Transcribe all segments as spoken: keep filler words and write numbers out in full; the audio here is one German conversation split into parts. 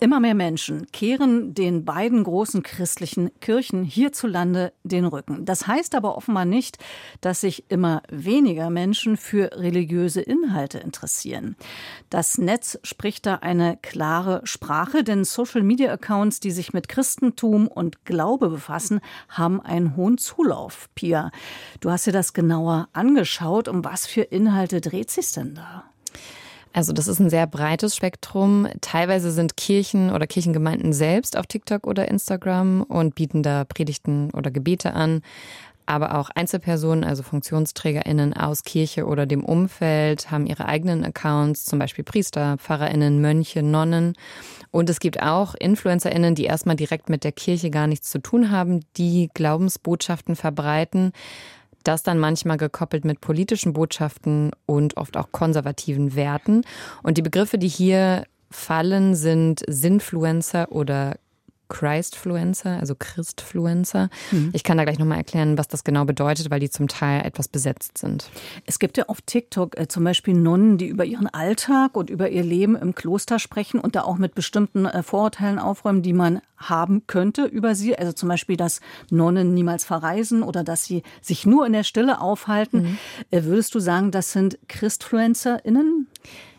Immer mehr Menschen kehren den beiden großen christlichen Kirchen hierzulande den Rücken. Das heißt aber offenbar nicht, dass sich immer weniger Menschen für religiöse Inhalte interessieren. Das Netz spricht da eine klare Sprache, denn Social-Media-Accounts, die sich mit Christentum und Glaube befassen, haben einen hohen Zulauf. Pia, du hast dir das genauer angeschaut. Um was für Inhalte dreht sich's denn da? Also das ist ein sehr breites Spektrum. Teilweise sind Kirchen oder Kirchengemeinden selbst auf TikTok oder Instagram und bieten da Predigten oder Gebete an. Aber auch Einzelpersonen, also FunktionsträgerInnen aus Kirche oder dem Umfeld, haben ihre eigenen Accounts, zum Beispiel Priester, PfarrerInnen, Mönche, Nonnen. Und es gibt auch InfluencerInnen, die erstmal direkt mit der Kirche gar nichts zu tun haben, die Glaubensbotschaften verbreiten. Das dann manchmal gekoppelt mit politischen Botschaften und oft auch konservativen Werten. Und die Begriffe, die hier fallen, sind Sinfluencer oder Christfluencer, also Christfluencer. Mhm. Ich kann da gleich nochmal erklären, was das genau bedeutet, weil die zum Teil etwas besetzt sind. Es gibt ja auf TikTok äh, zum Beispiel Nonnen, die über ihren Alltag und über ihr Leben im Kloster sprechen und da auch mit bestimmten äh, Vorurteilen aufräumen, die man haben könnte über sie. Also zum Beispiel, dass Nonnen niemals verreisen oder dass sie sich nur in der Stille aufhalten. Mhm. Äh, würdest du sagen, das sind ChristfluencerInnen?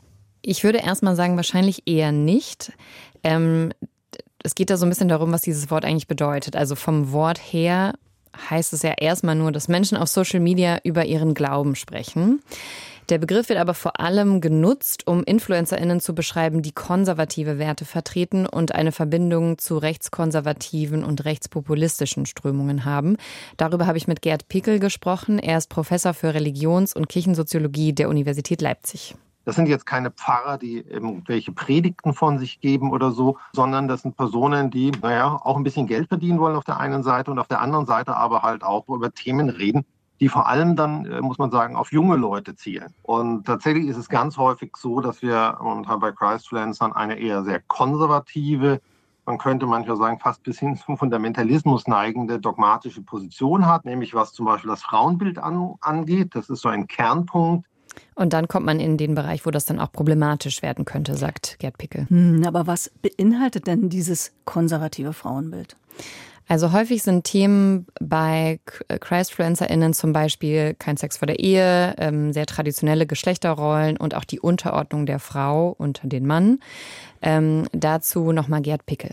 Ich würde erstmal sagen, wahrscheinlich eher nicht. Ähm, Es geht da so ein bisschen darum, was dieses Wort eigentlich bedeutet. Also vom Wort her heißt es ja erstmal nur, dass Menschen auf Social Media über ihren Glauben sprechen. Der Begriff wird aber vor allem genutzt, um InfluencerInnen zu beschreiben, die konservative Werte vertreten und eine Verbindung zu rechtskonservativen und rechtspopulistischen Strömungen haben. Darüber habe ich mit Gerd Pickel gesprochen. Er ist Professor für Religions- und Kirchensoziologie der Universität Leipzig. Das sind jetzt keine Pfarrer, die irgendwelche Predigten von sich geben oder so, sondern das sind Personen, die, naja, auch ein bisschen Geld verdienen wollen auf der einen Seite und auf der anderen Seite aber halt auch über Themen reden, die vor allem dann, muss man sagen, auf junge Leute zielen. Und tatsächlich ist es ganz häufig so, dass wir momentan bei Christfluencern eine eher sehr konservative, man könnte manchmal sagen, fast bis hin zum Fundamentalismus neigende dogmatische Position hat, nämlich was zum Beispiel das Frauenbild an, angeht. Das ist so ein Kernpunkt. Und dann kommt man in den Bereich, wo das dann auch problematisch werden könnte, sagt Gerd Pickel. Hm, aber was beinhaltet denn dieses konservative Frauenbild? Also häufig sind Themen bei ChristfluencerInnen zum Beispiel kein Sex vor der Ehe, ähm, sehr traditionelle Geschlechterrollen und auch die Unterordnung der Frau unter den Mann. Ähm, dazu nochmal Gerd Pickel.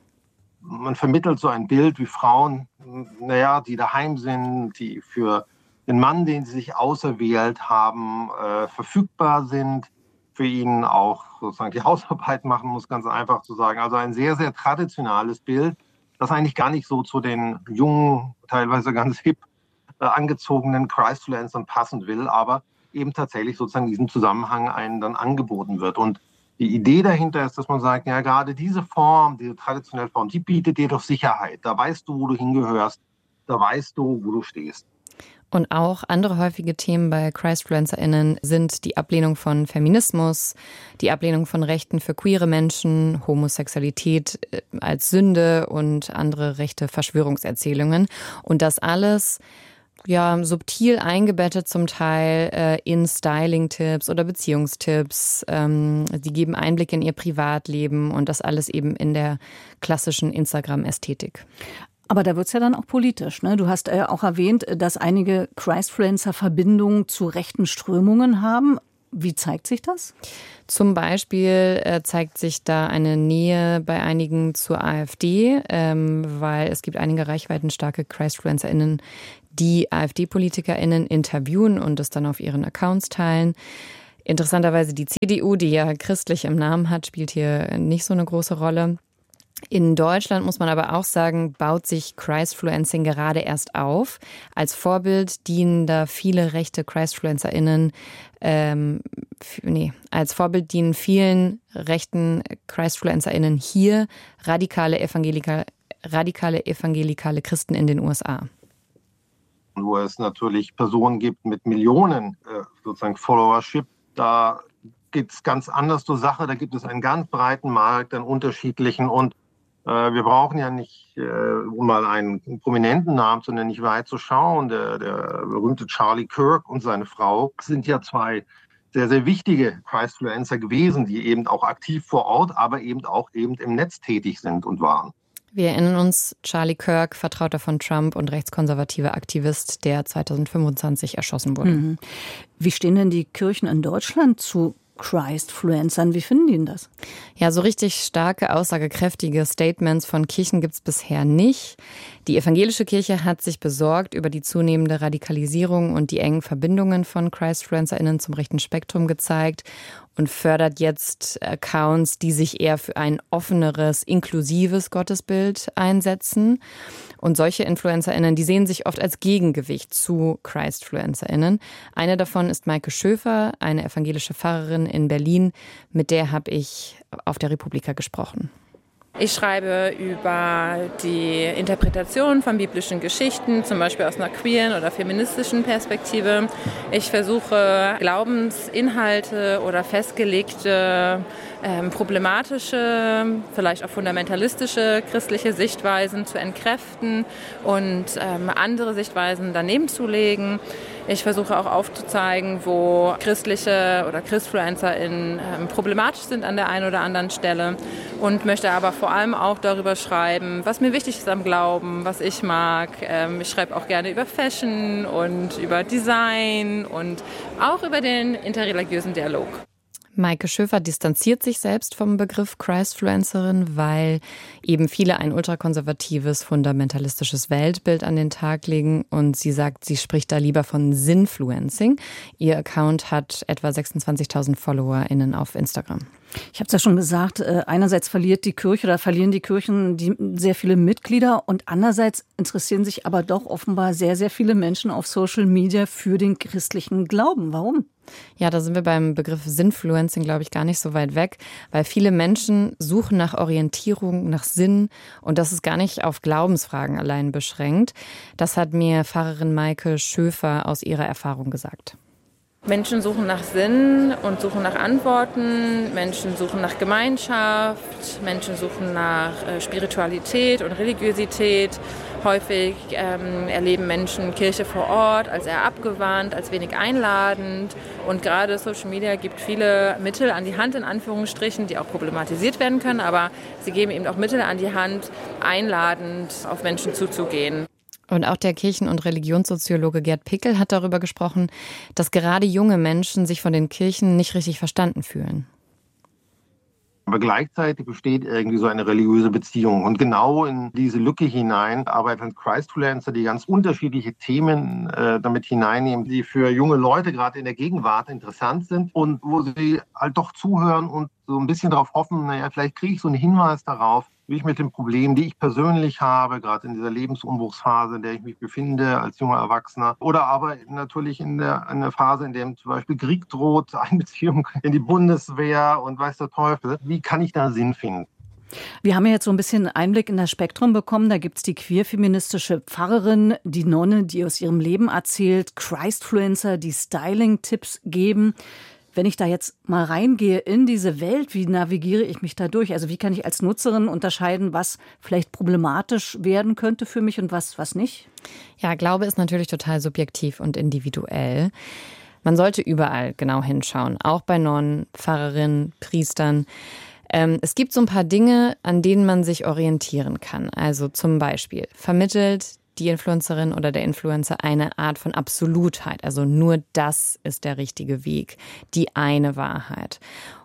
Man vermittelt so ein Bild, wie Frauen, naja, die daheim sind, die für den Mann, den sie sich auserwählt haben, äh, verfügbar sind, für ihn auch sozusagen die Hausarbeit machen muss, ganz einfach zu sagen. Also ein sehr, sehr traditionelles Bild, das eigentlich gar nicht so zu den jungen, teilweise ganz hip äh, angezogenen Christfluencern passen will, aber eben tatsächlich sozusagen in diesem Zusammenhang einen dann angeboten wird. Und die Idee dahinter ist, dass man sagt, ja, gerade diese Form, diese traditionelle Form, die bietet dir doch Sicherheit. Da weißt du, wo du hingehörst, da weißt du, wo du stehst. Und auch andere häufige Themen bei ChristfluencerInnen sind die Ablehnung von Feminismus, die Ablehnung von Rechten für queere Menschen, Homosexualität als Sünde und andere rechte Verschwörungserzählungen. Und das alles ja subtil eingebettet zum Teil äh, in Styling-Tipps oder Beziehungstipps. Ähm, die geben Einblick in ihr Privatleben und das alles eben in der klassischen Instagram-Ästhetik. Aber da wird's ja dann auch politisch, ne? Du hast äh, auch erwähnt, dass einige Christfluencer Verbindungen zu rechten Strömungen haben. Wie zeigt sich das? Zum Beispiel äh, zeigt sich da eine Nähe bei einigen zur AfD, ähm, weil es gibt einige reichweitenstarke ChristfluencerInnen, die AfD-PolitikerInnen interviewen und das dann auf ihren Accounts teilen. Interessanterweise die C D U, die ja christlich im Namen hat, spielt hier nicht so eine große Rolle. In Deutschland, muss man aber auch sagen, baut sich Christfluencing gerade erst auf. Als Vorbild dienen da viele rechte ChristfluencerInnen, ähm, f- nee, als Vorbild dienen vielen rechten ChristfluencerInnen hier radikale Evangelika, radikale evangelikale Christen in den U S A. Wo es natürlich Personen gibt mit Millionen äh, sozusagen Followership, da geht es ganz anders zur Sache. Da gibt es einen ganz breiten Markt an unterschiedlichen und äh, wir brauchen ja nicht, äh, um mal einen prominenten Namen zu nennen, nicht weit zu schauen. Der, der berühmte Charlie Kirk und seine Frau sind ja zwei sehr, sehr wichtige Christfluencer gewesen, die eben auch aktiv vor Ort, aber eben auch eben im Netz tätig sind und waren. Wir erinnern uns, Charlie Kirk, Vertrauter von Trump und rechtskonservativer Aktivist, der zweitausendfünfundzwanzig erschossen wurde. Mhm. Wie stehen denn die Kirchen in Deutschland zu Christfluencern? Wie finden die denn das? Ja, so richtig starke, aussagekräftige Statements von Kirchen gibt es bisher nicht. Die evangelische Kirche hat sich besorgt über die zunehmende Radikalisierung und die engen Verbindungen von ChristfluencerInnen zum rechten Spektrum gezeigt und fördert jetzt Accounts, die sich eher für ein offeneres, inklusives Gottesbild einsetzen. Und solche InfluencerInnen, die sehen sich oft als Gegengewicht zu ChristfluencerInnen. Eine davon ist Maike Schöfer, eine evangelische Pfarrerin in Berlin. Mit der habe ich auf der Republika gesprochen. Ich schreibe über die Interpretation von biblischen Geschichten, zum Beispiel aus einer queeren oder feministischen Perspektive. Ich versuche, Glaubensinhalte oder festgelegte, ähm, problematische, vielleicht auch fundamentalistische christliche Sichtweisen zu entkräften und ähm, andere Sichtweisen daneben zu legen. Ich versuche auch aufzuzeigen, wo christliche oder ChristfluencerInnen ähm, problematisch sind an der einen oder anderen Stelle und möchte aber vor allem auch darüber schreiben, was mir wichtig ist am Glauben, was ich mag. Ähm, ich schreibe auch gerne über Fashion und über Design und auch über den interreligiösen Dialog. Maike Schöfer distanziert sich selbst vom Begriff Christfluencerin, weil eben viele ein ultrakonservatives, fundamentalistisches Weltbild an den Tag legen. Und sie sagt, sie spricht da lieber von Sinfluencing. Ihr Account hat etwa sechsundzwanzigtausend FollowerInnen auf Instagram. Ich habe es ja schon gesagt, einerseits verliert die Kirche oder verlieren die Kirchen die sehr viele Mitglieder und andererseits interessieren sich aber doch offenbar sehr, sehr viele Menschen auf Social Media für den christlichen Glauben. Warum? Ja, da sind wir beim Begriff Sinfluencing, glaube ich, gar nicht so weit weg, weil viele Menschen suchen nach Orientierung, nach Sinn und das ist gar nicht auf Glaubensfragen allein beschränkt. Das hat mir Pfarrerin Maike Schöfer aus ihrer Erfahrung gesagt. Menschen suchen nach Sinn und suchen nach Antworten, Menschen suchen nach Gemeinschaft, Menschen suchen nach äh, Spiritualität und Religiosität. Häufig ähm, erleben Menschen Kirche vor Ort als eher abgewandt, als wenig einladend. Und gerade Social Media gibt viele Mittel an die Hand, in Anführungsstrichen, die auch problematisiert werden können. Aber sie geben eben auch Mittel an die Hand, einladend auf Menschen zuzugehen. Und auch der Kirchen- und Religionssoziologe Gerd Pickel hat darüber gesprochen, dass gerade junge Menschen sich von den Kirchen nicht richtig verstanden fühlen. Aber gleichzeitig besteht irgendwie so eine religiöse Beziehung. Und genau in diese Lücke hinein arbeiten Christfluencer, die ganz unterschiedliche Themen äh, damit hineinnehmen, die für junge Leute gerade in der Gegenwart interessant sind und wo sie halt doch zuhören und so ein bisschen darauf hoffen, naja, vielleicht kriege ich so einen Hinweis darauf, wie ich mit den Problemen, die ich persönlich habe, gerade in dieser Lebensumbruchsphase, in der ich mich befinde als junger Erwachsener, oder aber natürlich in der, in der Phase, in der zum Beispiel Krieg droht, Einbeziehung in die Bundeswehr und weiß der Teufel, wie kann ich da Sinn finden? Wir haben ja jetzt so ein bisschen Einblick in das Spektrum bekommen. Da gibt es die queer-feministische Pfarrerin, die Nonne, die aus ihrem Leben erzählt, Christfluencer, die Styling-Tipps geben. Wenn ich da jetzt mal reingehe in diese Welt, wie navigiere ich mich da durch? Also wie kann ich als Nutzerin unterscheiden, was vielleicht problematisch werden könnte für mich und was, was nicht? Ja, Glaube ist natürlich total subjektiv und individuell. Man sollte überall genau hinschauen, auch bei Nonnen, Pfarrerinnen, Priestern. Ähm, es gibt so ein paar Dinge, an denen man sich orientieren kann. Also zum Beispiel vermittelt die Influencerin oder der Influencer eine Art von Absolutheit. Also nur das ist der richtige Weg, die eine Wahrheit.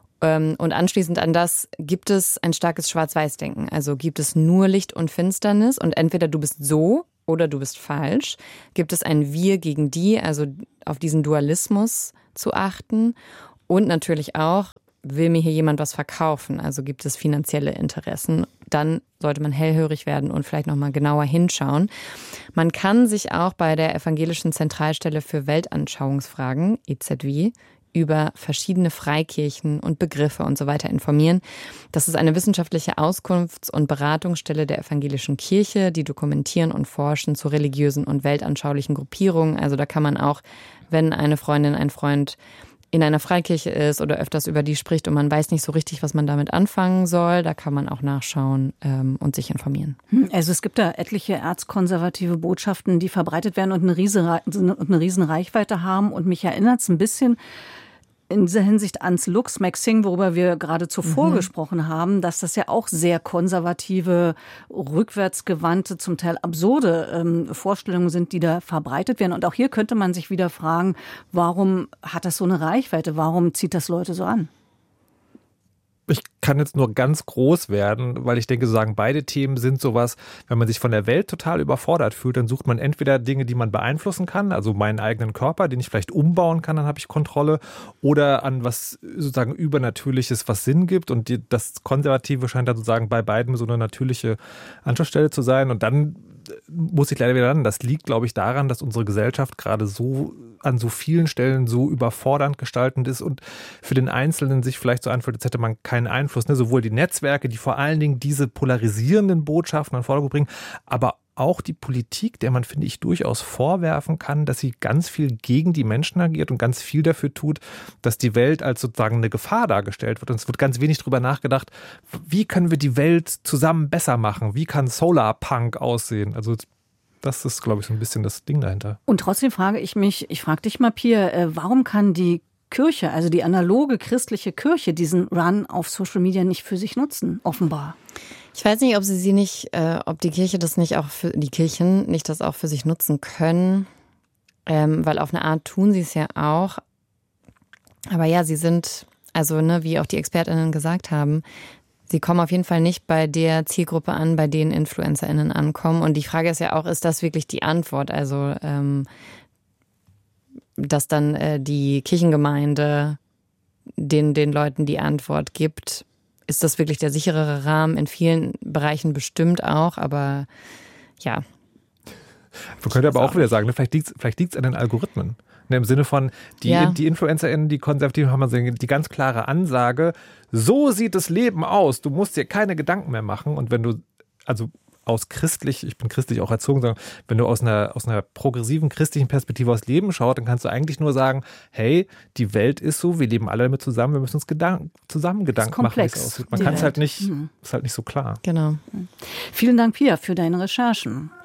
Und anschließend an das gibt es ein starkes Schwarz-Weiß-Denken. Also gibt es nur Licht und Finsternis und entweder du bist so oder du bist falsch. Gibt es ein Wir gegen die, also auf diesen Dualismus zu achten. Und natürlich auch, will mir hier jemand was verkaufen? Also gibt es finanzielle Interessen? Dann sollte man hellhörig werden und vielleicht nochmal genauer hinschauen. Man kann sich auch bei der Evangelischen Zentralstelle für Weltanschauungsfragen, E Z W, über verschiedene Freikirchen und Begriffe und so weiter informieren. Das ist eine wissenschaftliche Auskunfts- und Beratungsstelle der evangelischen Kirche, die dokumentieren und forschen zu religiösen und weltanschaulichen Gruppierungen. Also da kann man auch, wenn eine Freundin, ein Freund in einer Freikirche ist oder öfters über die spricht und man weiß nicht so richtig, was man damit anfangen soll, da kann man auch nachschauen ähm, und sich informieren. Also es gibt da etliche erzkonservative Botschaften, die verbreitet werden und eine riesen, und eine riesen Reichweite haben. Und mich erinnert es ein bisschen in dieser Hinsicht ans Lux Maxing, worüber wir gerade zuvor mhm. gesprochen haben, dass das ja auch sehr konservative, rückwärtsgewandte, zum Teil absurde ähm, Vorstellungen sind, die da verbreitet werden. Und auch hier könnte man sich wieder fragen, warum hat das so eine Reichweite? Warum zieht das Leute so an? Ich kann jetzt nur ganz groß werden, weil ich denke, sozusagen beide Themen sind sowas, wenn man sich von der Welt total überfordert fühlt, dann sucht man entweder Dinge, die man beeinflussen kann, also meinen eigenen Körper, den ich vielleicht umbauen kann, dann habe ich Kontrolle, oder an was sozusagen Übernatürliches, was Sinn gibt, und die, das Konservative scheint dann sozusagen bei beiden so eine natürliche Anschlussstelle zu sein. Und dann muss ich leider wieder ran, das liegt, glaube ich, daran, dass unsere Gesellschaft gerade so an so vielen Stellen so überfordernd gestaltend ist und für den Einzelnen sich vielleicht so anfühlt, als hätte man keinen Einfluss. Ne? Sowohl die Netzwerke, die vor allen Dingen diese polarisierenden Botschaften an den Vordergrund bringen, aber auch die Politik, der man, finde ich, durchaus vorwerfen kann, dass sie ganz viel gegen die Menschen agiert und ganz viel dafür tut, dass die Welt als sozusagen eine Gefahr dargestellt wird. Und es wird ganz wenig darüber nachgedacht, wie können wir die Welt zusammen besser machen? Wie kann Solarpunk aussehen? Also das ist, glaube ich, so ein bisschen das Ding dahinter. Und trotzdem frage ich mich, ich frage dich mal, Pia, warum kann die Kirche, also die analoge christliche Kirche, diesen Run auf Social Media nicht für sich nutzen, offenbar? Ich weiß nicht, ob sie sie nicht, äh, ob die Kirche das nicht auch für die Kirchen nicht das auch für sich nutzen können, ähm, weil auf eine Art tun sie es ja auch. Aber ja, sie sind, also ne, wie auch die ExpertInnen gesagt haben, sie kommen auf jeden Fall nicht bei der Zielgruppe an, bei denen InfluencerInnen ankommen. Und die Frage ist ja auch, ist das wirklich die Antwort? Also, ähm, dass dann äh, die Kirchengemeinde den, den Leuten die Antwort gibt. Ist das wirklich der sicherere Rahmen? In vielen Bereichen bestimmt auch, aber ja. Man könnte aber auch wieder sagen, vielleicht liegt es vielleicht liegt's an den Algorithmen. Im Sinne von, die, ja. die InfluencerInnen, die Konservativen haben also die ganz klare Ansage, so sieht das Leben aus, du musst dir keine Gedanken mehr machen. Und wenn du, also aus christlich, ich bin christlich auch erzogen, sondern wenn du aus einer, aus einer progressiven christlichen Perspektive aufs Leben schaust, dann kannst du eigentlich nur sagen, hey, die Welt ist so, wir leben alle damit zusammen, wir müssen uns Gedanken, zusammen Gedanken machen, wie es aussieht. Man kann es halt nicht, mhm. ist halt nicht so klar. Genau. Vielen Dank, Pia, für deine Recherchen.